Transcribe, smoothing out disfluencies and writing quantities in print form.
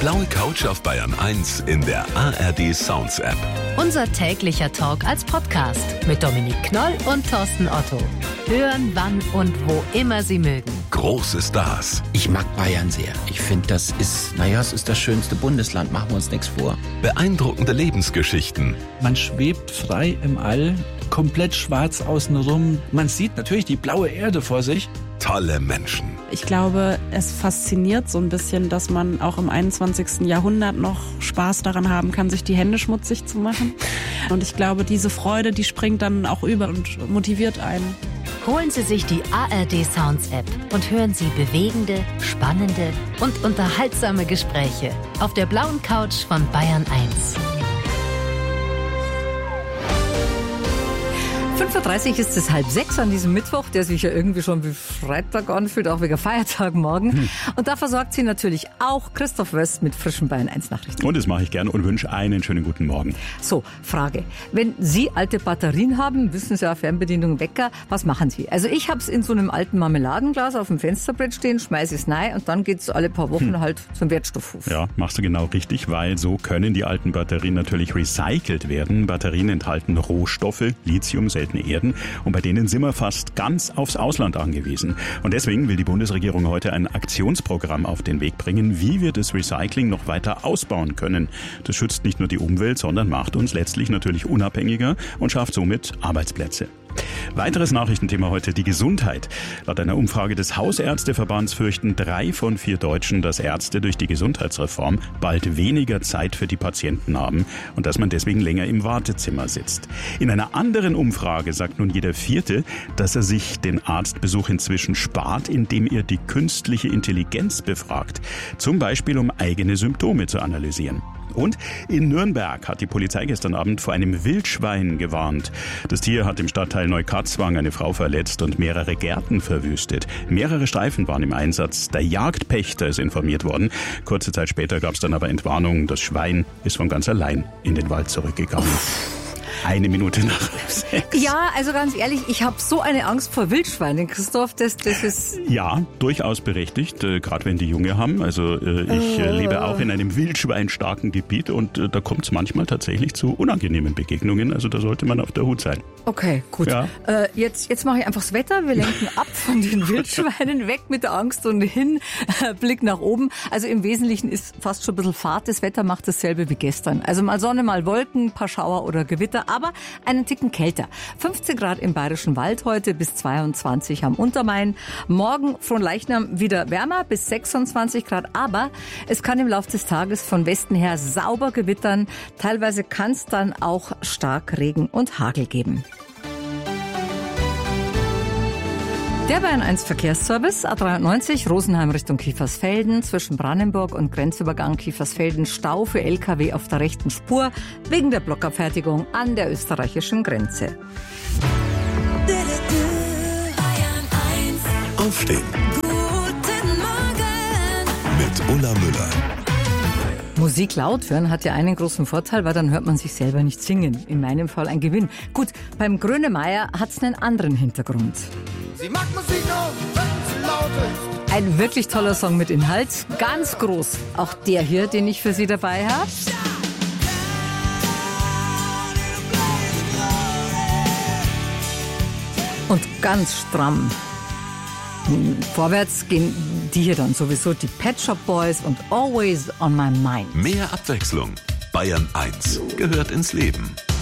blaue Couch auf Bayern 1 in der ARD Sounds App. Unser täglicher Talk als Podcast mit Dominik Knoll und Thorsten Otto. Hören, wann und wo immer Sie mögen. Große Stars. Ich mag Bayern sehr. Ich finde, es ist das schönste Bundesland. Machen wir uns nichts vor. Beeindruckende Lebensgeschichten. Man schwebt frei im All, komplett schwarz außenrum. Man sieht natürlich die blaue Erde vor sich. Tolle Menschen. Ich glaube, es fasziniert so ein bisschen, dass man auch im 21. Jahrhundert noch Spaß daran haben kann, sich die Hände schmutzig zu machen. Und ich glaube, diese Freude, die springt dann auch über und motiviert einen. Holen Sie sich die ARD Sounds App und hören Sie bewegende, spannende und unterhaltsame Gespräche auf der blauen Couch von Bayern 1. 5.30 Uhr ist es 5:30 an diesem Mittwoch, der sich ja irgendwie schon wie Freitag anfühlt, auch wegen Feiertag morgen. Und da versorgt Sie natürlich auch Christoph Wöst mit frischen Bayern 1 Nachrichten. Und das mache ich gern und wünsche einen schönen guten Morgen. So, Frage. Wenn Sie alte Batterien haben, wissen Sie ja, Fernbedienung, Wecker, was machen Sie? Also ich habe es in so einem alten Marmeladenglas auf dem Fensterbrett stehen, schmeiße es rein und dann geht es alle paar Wochen halt zum Wertstoffhof. Ja, machst du genau richtig, weil so können die alten Batterien natürlich recycelt werden. Batterien enthalten Rohstoffe, Lithium, seltene Erden, und bei denen sind wir fast ganz aufs Ausland angewiesen. Und deswegen will die Bundesregierung heute ein Aktionsprogramm auf den Weg bringen, wie wir das Recycling noch weiter ausbauen können. Das schützt nicht nur die Umwelt, sondern macht uns letztlich natürlich unabhängiger und schafft somit Arbeitsplätze. Weiteres Nachrichtenthema heute, die Gesundheit. Laut einer Umfrage des Hausärzteverbands fürchten 3 von 4 Deutschen, dass Ärzte durch die Gesundheitsreform bald weniger Zeit für die Patienten haben und dass man deswegen länger im Wartezimmer sitzt. In einer anderen Umfrage sagt nun jeder Vierte, dass er sich den Arztbesuch inzwischen spart, indem er die künstliche Intelligenz befragt. Zum Beispiel, um eigene Symptome zu analysieren. Und in Nürnberg hat die Polizei gestern Abend vor einem Wildschwein gewarnt. Das Tier hat im Stadtteil Neukatzwang eine Frau verletzt und mehrere Gärten verwüstet. Mehrere Streifen waren im Einsatz. Der Jagdpächter ist informiert worden. Kurze Zeit später gab es dann aber Entwarnung. Das Schwein ist von ganz allein in den Wald zurückgegangen. 1 Minute nach 6. Ja, also ganz ehrlich, ich habe so eine Angst vor Wildschweinen, Christoph, das ist... Ja, durchaus berechtigt, gerade wenn die Junge haben. Also ich lebe auch in einem wildschweinstarken Gebiet und da kommt es manchmal tatsächlich zu unangenehmen Begegnungen. Also da sollte man auf der Hut sein. Okay, gut. Ja. Jetzt mache ich einfach das Wetter. Wir lenken ab von den Wildschweinen, weg mit der Angst und hin, Blick nach oben. Also im Wesentlichen ist fast schon ein bisschen Fahrt. Das Wetter macht dasselbe wie gestern. Also mal Sonne, mal Wolken, paar Schauer oder Gewitter, aber einen Ticken kälter. 15 Grad im Bayerischen Wald heute, bis 22 am Untermain. Morgen Fronleichnam wieder wärmer, bis 26 Grad. Aber es kann im Laufe des Tages von Westen her sauber gewittern. Teilweise kann es dann auch stark Regen und Hagel geben. Der Bayern 1 Verkehrsservice, A93, Rosenheim Richtung Kiefersfelden, zwischen Brandenburg und Grenzübergang Kiefersfelden Stau für LKW auf der rechten Spur, wegen der Blockabfertigung an der österreichischen Grenze. Aufstehen. Guten Morgen. Mit Ulla Müller. Musik laut hören hat ja einen großen Vorteil, weil dann hört man sich selber nicht singen. In meinem Fall ein Gewinn. Gut, beim Grönemeyer hat es einen anderen Hintergrund. Sie macht Musik auf, wenn sie laut ist. Ein wirklich toller Song mit Inhalt, ganz groß. Auch der hier, den ich für Sie dabei habe. Und ganz stramm. Vorwärts gehen die hier dann sowieso, die Pet Shop Boys und Always on My Mind. Mehr Abwechslung. Bayern 1 gehört ins Leben.